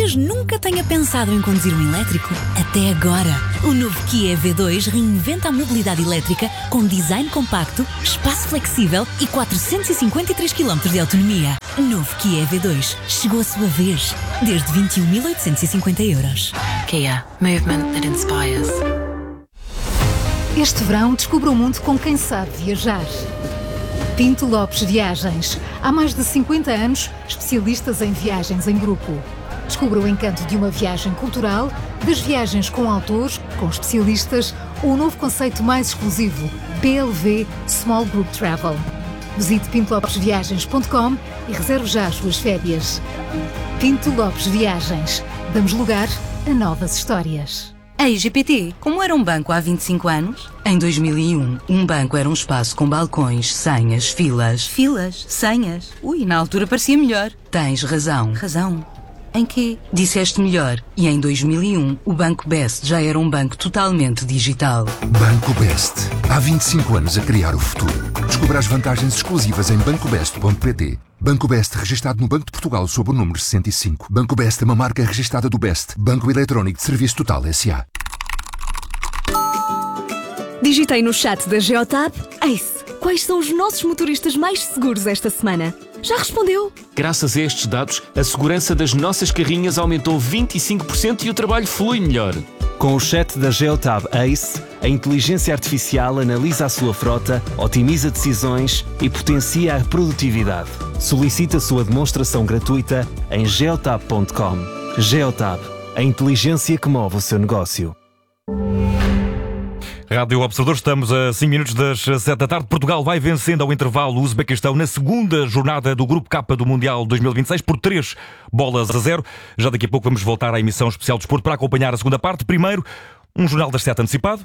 Talvez nunca tenha pensado em conduzir um elétrico. Até agora. O novo Kia EV2 reinventa a mobilidade elétrica com design compacto, espaço flexível e 453 km de autonomia. Novo Kia EV2. Chegou a sua vez. Desde 21.850 euros. Kia. Movement that inspires. Este verão descubra o mundo com quem sabe viajar. Pinto Lopes Viagens. Há mais de 50 anos, especialistas em viagens em grupo. Descubra o encanto de uma viagem cultural, das viagens com autores, com especialistas, ou o novo conceito mais exclusivo, BLV Small Group Travel. Visite pintolopesviagens.com e reserve já as suas férias. Pinto Lopes Viagens. Damos lugar a novas histórias. Ei, GPT, como era um banco há 25 anos? Em 2001, um banco era um espaço com balcões, senhas, filas. Filas? Senhas? Ui, na altura parecia melhor. Tens razão. Razão? Em quê? Disseste melhor. E em 2001, o Banco Best já era um banco totalmente digital. Banco Best. Há 25 anos a criar o futuro. Descubra as vantagens exclusivas em bancobest.pt. Banco Best, registado no Banco de Portugal sob o número 65. Banco Best é uma marca registada do Best. Banco Eletrónico de Serviço Total S.A. Digitei no chat da Geotab. Ace, quais são os nossos motoristas mais seguros esta semana? Já respondeu? Graças a estes dados, a segurança das nossas carrinhas aumentou 25% e o trabalho flui melhor. Com o chat da Geotab Ace, a inteligência artificial analisa a sua frota, otimiza decisões e potencia a produtividade. Solicite a sua demonstração gratuita em geotab.com. Geotab, a inteligência que move o seu negócio. Rádio Observador, estamos a 5 minutos das 7 da tarde. Portugal vai vencendo ao intervalo o Uzbequistão na segunda jornada do Grupo K do Mundial 2026 por 3-0. Já daqui a pouco vamos voltar à emissão especial de desporto para acompanhar a segunda parte. Primeiro, um Jornal das 7 antecipado.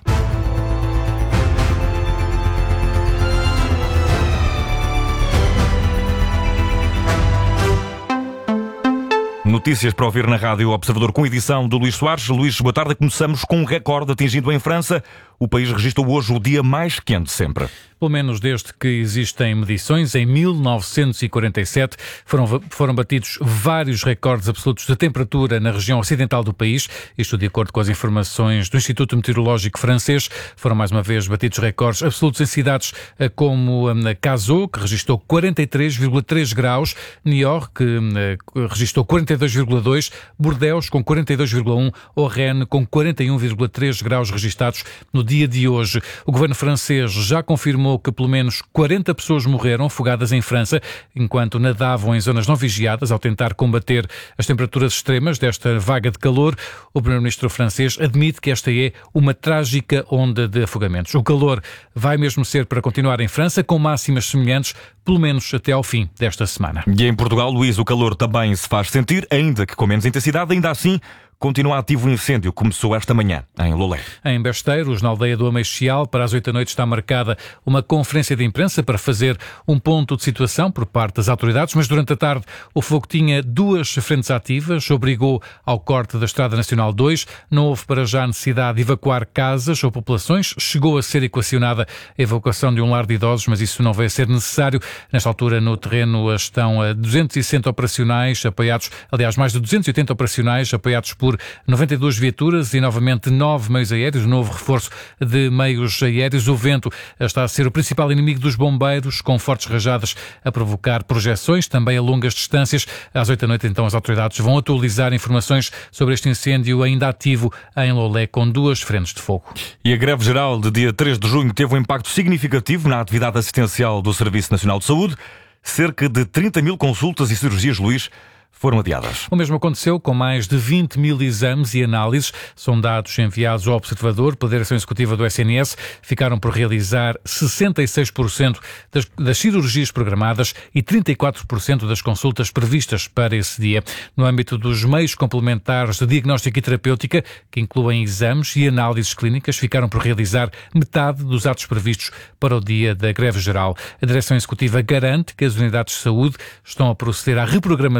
Notícias para ouvir na Rádio Observador com edição do Luís Soares. Luís, boa tarde. Começamos com um recorde atingido em França. O país registrou hoje o dia mais quente sempre. Pelo menos desde que existem medições, em 1947 foram batidos vários recordes absolutos de temperatura na região ocidental do país. Isto de acordo com as informações do Instituto Meteorológico francês. Foram mais uma vez batidos recordes absolutos em cidades como Cazaux, que registrou 43,3 graus, Niort, que registrou 42,2, Bordeaux com 42,1 ou Rennes com 41,3 graus registados no dia de hoje. O governo francês já confirmou que pelo menos 40 pessoas morreram afogadas em França enquanto nadavam em zonas não vigiadas ao tentar combater as temperaturas extremas desta vaga de calor. O primeiro-ministro francês admite que esta é uma trágica onda de afogamentos. O calor vai mesmo ser para continuar em França com máximas semelhantes, pelo menos até ao fim desta semana. E em Portugal, Luís, o calor também se faz sentir, ainda que com menos intensidade. Ainda assim, continua ativo o incêndio que começou esta manhã em Lolé. Em Besteiros, na aldeia do Ameixial, para as 8 da noite está marcada uma conferência de imprensa para fazer um ponto de situação por parte das autoridades, mas durante a tarde o fogo tinha 2 frentes ativas, obrigou ao corte da Estrada Nacional 2, não houve para já necessidade de evacuar casas ou populações, chegou a ser equacionada a evacuação de um lar de idosos, mas isso não vai ser necessário. Nesta altura no terreno estão 260 operacionais apoiados, aliás mais de 280 operacionais apoiados por 92 viaturas e novamente 9 meios aéreos, um novo reforço de meios aéreos. O vento está a ser o principal inimigo dos bombeiros, com fortes rajadas a provocar projeções, também a longas distâncias. Às 8 da noite, então, as autoridades vão atualizar informações sobre este incêndio ainda ativo em Lolé, com 2 frentes de fogo. E a greve geral de dia 3 de junho teve um impacto significativo na atividade assistencial do Serviço Nacional de Saúde. Cerca de 30 mil consultas e cirurgias, Luís, foram adiadas. O mesmo aconteceu com mais de 20 mil exames e análises. São dados enviados ao Observador pela Direção Executiva do SNS. Ficaram por realizar 66% das cirurgias programadas e 34% das consultas previstas para esse dia. No âmbito dos meios complementares de diagnóstica e terapêutica, que incluem exames e análises clínicas, ficaram por realizar metade dos atos previstos para o dia da greve geral. A Direção Executiva garante que as unidades de saúde estão a proceder à reprogramação da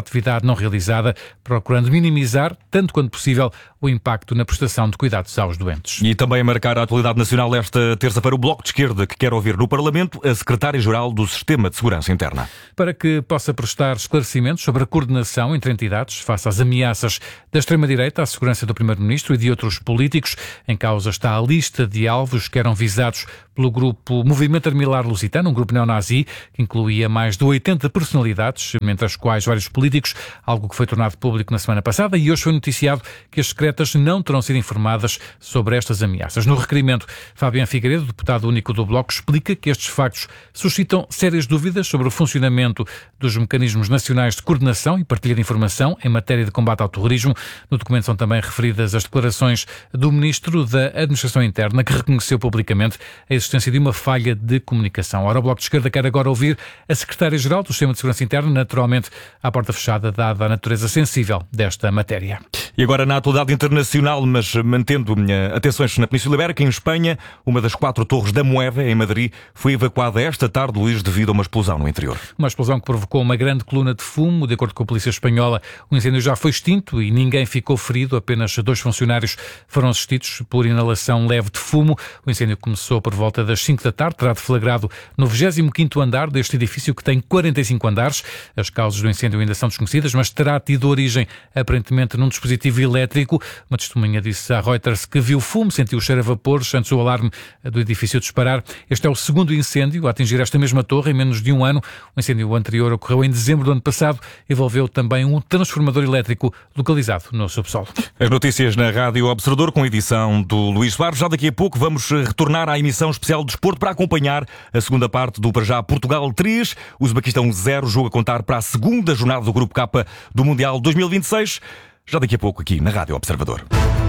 atividade não realizada, procurando minimizar, tanto quanto possível, o impacto na prestação de cuidados aos doentes. E também a marcar a atualidade nacional esta terça-feira o Bloco de Esquerda, que quer ouvir no Parlamento a Secretária-Geral do Sistema de Segurança Interna. Para que possa prestar esclarecimentos sobre a coordenação entre entidades face às ameaças da extrema-direita à segurança do Primeiro-Ministro e de outros políticos. Em causa está a lista de alvos que eram visados pelo grupo Movimento Armilar Lusitano, um grupo neonazi que incluía mais de 80 personalidades, entre as quais vários políticos, algo que foi tornado público na semana passada, e hoje foi noticiado que as secretas não terão sido informadas sobre estas ameaças. No requerimento, Fabián Figueiredo, deputado único do Bloco, explica que estes factos suscitam sérias dúvidas sobre o funcionamento dos mecanismos nacionais de coordenação e partilha de informação em matéria de combate ao terrorismo. No documento são também referidas as declarações do Ministro da Administração Interna, que reconheceu publicamente a existência de uma falha de comunicação. Ora, o Bloco de Esquerda quer agora ouvir a Secretária-Geral do Sistema de Segurança Interna, naturalmente à porta fechada, dada a natureza sensível desta matéria. E agora na atualidade internacional, mas mantendo atenções na Península Ibérica, em Espanha, uma das 4 torres da Moeda, em Madrid, foi evacuada esta tarde, Luís, devido a uma explosão no interior. Uma explosão que provocou uma grande coluna de fumo. De acordo com a polícia espanhola, o incêndio já foi extinto e ninguém ficou ferido. Apenas 2 funcionários foram assistidos por inalação leve de fumo. O incêndio começou por volta das 5 da tarde, terá deflagrado no 25º andar deste edifício, que tem 45 andares. As causas do incêndio ainda são desconhecidas, mas terá tido origem aparentemente num dispositivo elétrico. Uma testemunha disse à Reuters que viu fumo, sentiu o cheiro a vapores antes do alarme do edifício disparar. Este é o segundo incêndio a atingir esta mesma torre em menos de um ano. O incêndio anterior ocorreu em dezembro do ano passado, envolveu também um transformador elétrico localizado no subsolo. As notícias na Rádio Observador, com a edição do Luís Soares. Já daqui a pouco vamos retornar à emissão especial de desporto para acompanhar a segunda parte do para já Portugal 3, Uzbequistão 0, jogo a contar para a segunda jornada do Grupo K do Mundial 2026. Já daqui a pouco aqui na Rádio Observador.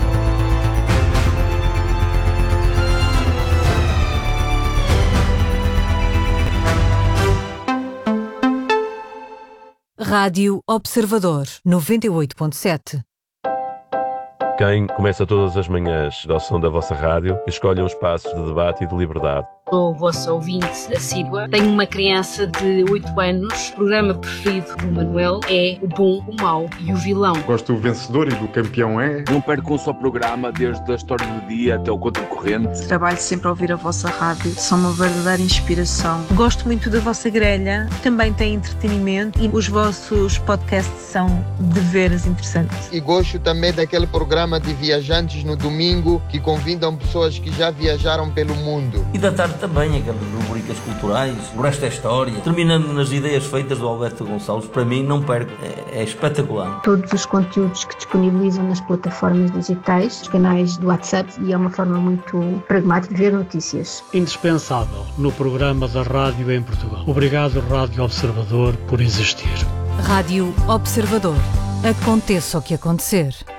Rádio Observador 98.7. Quem começa todas as manhãs ao som da vossa rádio, escolhe uns espaços de debate e de liberdade. Sou vossa ouvinte assídua. Tenho uma criança de 8 anos. O programa preferido do Manuel é o bom, o mau e o vilão. Gosto do vencedor e do campeão é. Não perco um só programa, desde a história do dia até o contracorrente. Trabalho sempre a ouvir a vossa rádio. São uma verdadeira inspiração. Gosto muito da vossa grelha. Também tem entretenimento e os vossos podcasts são de veras interessantes. E gosto também daquele programa de viajantes no domingo que convidam pessoas que já viajaram pelo mundo. E da tarde também, aquelas rubricas culturais, o resto é história. Terminando nas ideias feitas do Alberto Gonçalves, para mim não perco, é espetacular. Todos os conteúdos que disponibilizam nas plataformas digitais, os canais do WhatsApp, e é uma forma muito pragmática de ver notícias. Indispensável no programa da rádio em Portugal. Obrigado, Rádio Observador, por existir. Rádio Observador. Aconteça o que acontecer.